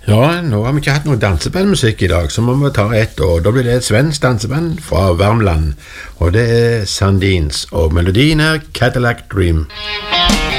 Ja, nå har vi ikke hatt noe dansebandmusikk i dag, så må vi ta ett, og da blir det et svensk danseband fra Värmland, og det er Sandins, og melodien er Cadillac Dream.